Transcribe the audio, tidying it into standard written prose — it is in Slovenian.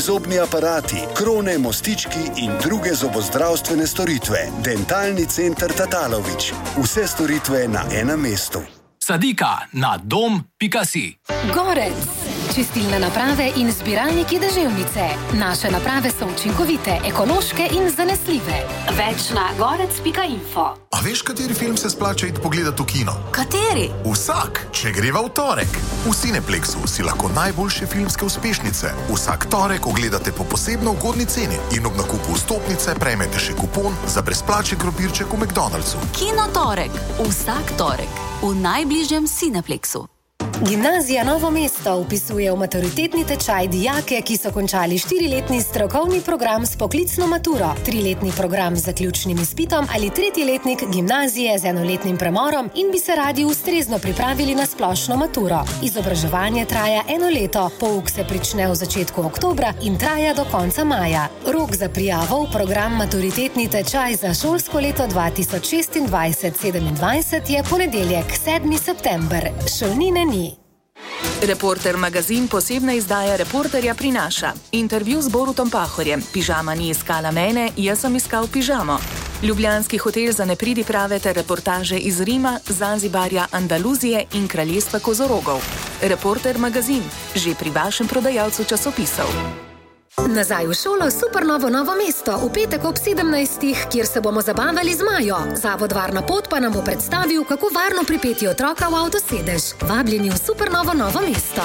zobni aparati, krone, mostički in druge zobozdravstvene storitve. Dentalni center Tatalović. Vse storitve na enem mestu. Sadika na dom.si. Gorec. Čistilne naprave in zbiralniki deževnice. Naše naprave so učinkovite, ekološke in zanesljive. Več na gorec.info. A veš, kateri film se splača iti pogledati v kino? Kateri? Vsak, če greva v torek. V Cineplexu si lahko najboljše filmske uspešnice vsak torek ogledate po posebno ugodni ceni in ob nakupu vstopnice prejmete še kupon za brezplačen krompirček v McDonald'su. Kino torek. Vsak torek. V najbližjem Cineplexu. Gimnazija Novo mesto vpisuje v maturitetni tečaj dijake, ki so končali 4-letni strokovni program s poklicno maturo, 3-letni program z zaključnim izpitom ali 3-letnik gimnazije z 1-letnim premorom in bi se radi ustrezno pripravili na splošno maturo. Izobraževanje traja 1 leto, pouk se prične v začetku oktobra in traja do konca maja. Rok za prijavo v program maturitetni tečaj za šolsko leto 2026-27 je ponedeljek, 7. september. Šolnine ni. Reporter magazin posebna izdaja Reporterja prinaša. Intervju z Borutom Pahorjem. Pižama ni iskala mene, jaz sem iskal pižamo. Ljubljanski hotel za nepridiprave ter reportaže iz Rima, Zanzibarja, Andaluzije in kraljestva kozorogov. Reporter magazin. Že pri vašem prodajalcu časopisov. Nazaj v šolo Supernovo Novo mesto v petek ob 17, kjer se bomo zabavali z Majo. Zavod Varna pot pa nam bo predstavil, kako varno pripeti otroka v avtosedež. Vabljeni v Supernovo Novo mesto.